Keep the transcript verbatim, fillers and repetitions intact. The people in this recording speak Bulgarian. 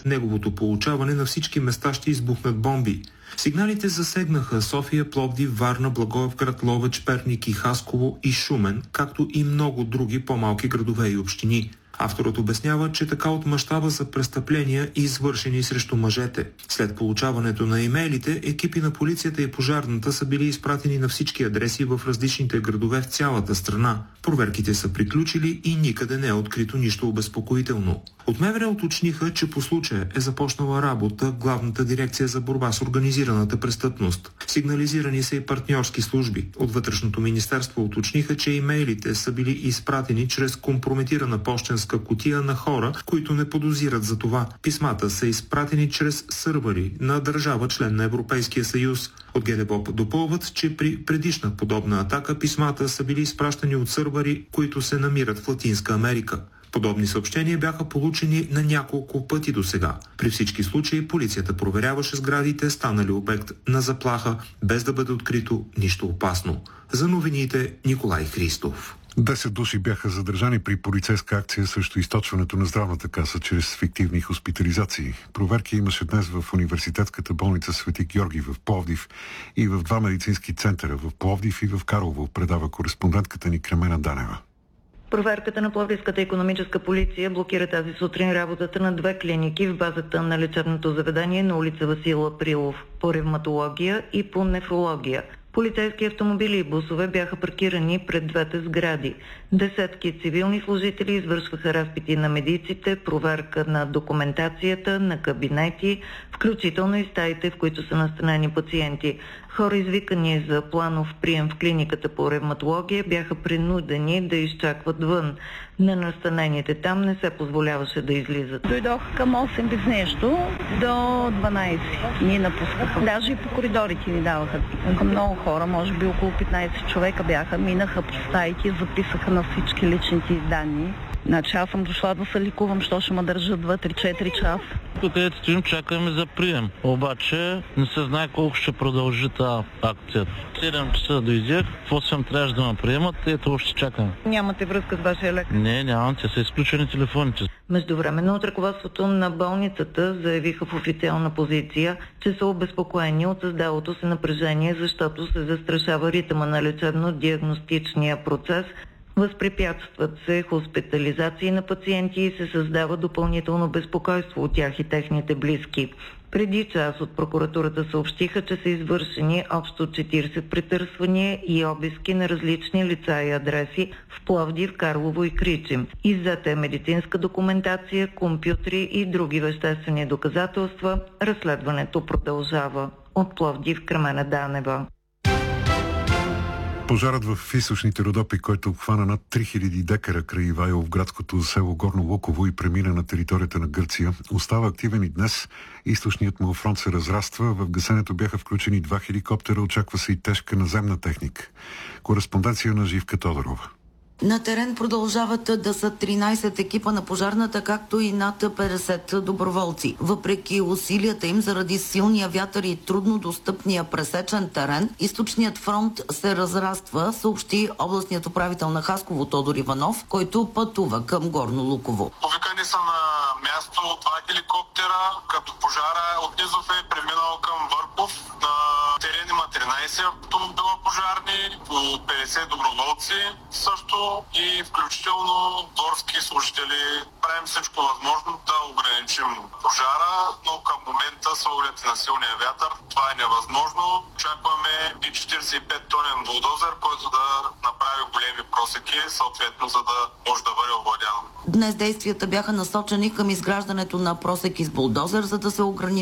след неговото получаване на всички места ще избухнат бомби. Сигналите засегнаха София, Пловдив, Варна, Благоевград, Ловеч, Перник и Хасково и Шумен, както и много други по-малки градове и общини. Авторът обяснява, че така от мащаба за престъпления, извършени срещу мъжете. След получаването на имейлите, екипи на полицията и пожарната са били изпратени на всички адреси в различните градове в цялата страна. Проверките са приключили и никъде не е открито нищо обезпокоително. От МВР уточниха, че по случая е започнала работа Главната дирекция за борба с организираната престъпност. Сигнализирани са и партньорски служби. От Вътрешното министерство уточниха, че имейлите са били изпратени чрез компрометирана пощенска кутия на хора, които не подозират за това. Писмата са изпратени чрез сървъри на държава член на Европейския съюз. От ГДБОП допълват, че при предишна подобна атака писмата са били изпращани от сървъри, които се намират в Латинска Америка. Подобни съобщения бяха получени на няколко пъти до сега. При всички случаи полицията проверяваше сградите, станали обект на заплаха, без да бъде открито нищо опасно. За новините Николай Христов. Десет души бяха задържани при полицейска акция срещу източването на здравната каса чрез фиктивни хоспитализации. Проверки имаше днес в университетската болница Свети Георги в Пловдив и в два медицински центъра в Пловдив и в Карлово, предава кореспондентката ни Кремена Данева. Проверката на Пловдивската икономическа полиция блокира тази сутрин работата на две клиники в базата на лечебното заведение на улица Васил Априлов по ревматология и по нефрология. Полицейски автомобили и бусове бяха паркирани пред двете сгради. Десетки цивилни служители извършваха разпити на медиците, проверка на документацията, на кабинети, включително и стаите, в които са настанени пациенти. Хора, извикани за планов прием в клиниката по ревматология, бяха принудени да изчакват вън. На настанените там не се позволяваше да излизат. Дойдох към осем без нещо, до дванайсет ни напускаха. Даже и по коридорите ни даваха. Много хора, може би около петнайсет човека бяха, минаха по стаите, записаха на всички личните данни. Значи аз съм дошла да се ликувам, що ще ме държат два, три, четири часа. Тук където стоим, чакаме за прием. Обаче не се знае колко ще продължи тази акция. седем часа дойдех, в осем трябваше да ме приемат, ето още чакаме. Нямате връзка с вашия лекар? Не, нямам, те са изключени телефоните. Междувременно от ръководството на болницата заявиха в официална позиция, че са обезпокоени от създалото се напрежение, защото се застрашава ритъма на лечебно-диагностичния процес. Възпрепятстват се хоспитализации на пациенти и се създава допълнително безпокойство от тях и техните близки. Преди час от прокуратурата съобщиха, че са извършени общо четирийсет претърсвания и обиски на различни лица и адреси в Пловдив, Карлово и Кричим. Иззета е медицинска документация, компютри и други веществени доказателства. Разследването продължава. От Пловдив, Кремена Данева. Пожарът в източните Родопи, който обхвана над три хиляди декара край Ивайло в градското село Горно Луково и премина на територията на Гърция, остава активен и днес. Източният му фронт се разраства. В гасенето бяха включени два хеликоптера, очаква се и тежка наземна техника. Кореспонденция на Живка Тодорова. На терен продължават да са тринайсет екипа на пожарната, както и над петдесет доброволци. Въпреки усилията им заради силния вятър и трудно достъпния пресечен терен, източният фронт се разраства, съобщи областният управител на Хасково Тодор Иванов, който пътува към Горно Луково. Повикани са на място два хеликоптера, като пожара от Низов е преминал към Върхов. На терен има тринайсет автомобила пожарни, по петдесет доброволци също и включително горски служители. Правим всичко възможно да ограничим пожара, но към момента с оглед на силния вятър това е невъзможно. Очакваме и четирийсет и пет тонен булдозер, който да направи големи просеки, съответно за да може да бъде овладян. Днес действията бяха насочени към изграждането на просеки с булдозер, за да се ограничи